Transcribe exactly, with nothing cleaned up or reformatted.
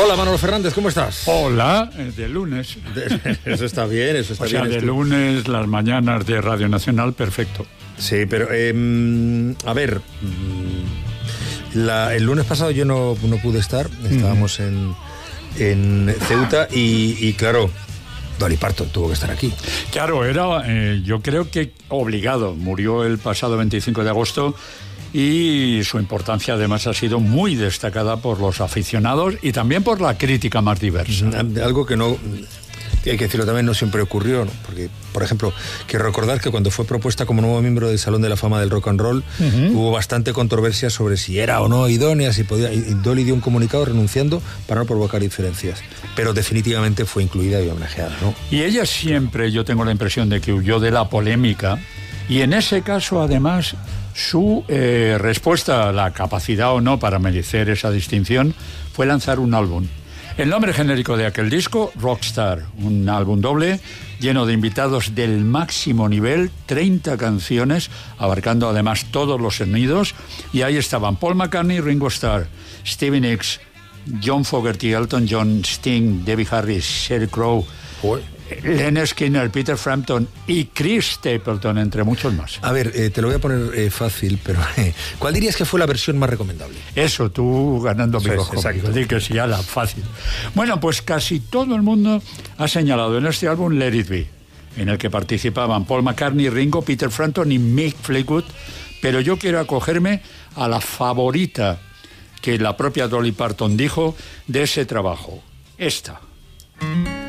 Hola, Manolo Fernández, ¿cómo estás? Hola, de lunes. Eso está bien, eso está o sea, bien. de esto... lunes, las mañanas de Radio Nacional, perfecto. Sí, pero, eh, a ver, la, el lunes pasado yo no, no pude estar, estábamos mm. en, en Ceuta y, y claro, Dolly Parton tuvo que estar aquí. Claro, era, eh, yo creo que obligado, murió el pasado veinticinco de agosto. Y su importancia además ha sido muy destacada por los aficionados y también por la crítica más diversa. Algo que no, hay que decirlo también, no siempre ocurrió, ¿no? Porque, por ejemplo, quiero recordar que cuando fue propuesta como nuevo miembro del Salón de la Fama del Rock and Roll, uh-huh. hubo bastante controversia sobre si era o no idónea, si podía, y Dolly dio un comunicado renunciando para no provocar diferencias. Pero definitivamente fue incluida y homenajeada, ¿no? Y ella siempre, yo tengo la impresión de que huyó de la polémica, y en ese caso, además, su eh, respuesta a la capacidad o no para merecer esa distinción fue lanzar un álbum. El nombre genérico de aquel disco, Rockstar, un álbum doble lleno de invitados del máximo nivel, treinta canciones, abarcando además todos los sonidos, y ahí estaban Paul McCartney, Ringo Starr, Stevie Nicks, John Fogerty, Elton John, Sting, Debbie Harris, Sheryl Crow, Uy. Lynyrd Skynyrd, Peter Frampton y Chris Stapleton, entre muchos más. A ver, eh, te lo voy a poner eh, fácil, pero eh, ¿cuál dirías que fue la versión más recomendable? Eso, tú ganando mi Pues, ojo. exacto. Di que sí, ya la fácil. Bueno, pues casi todo el mundo ha señalado en este álbum Let It Be, en el que participaban Paul McCartney, Ringo, Peter Frampton y Mick Fleetwood, pero yo quiero acogerme a la favorita que la propia Dolly Parton dijo de ese trabajo, esta.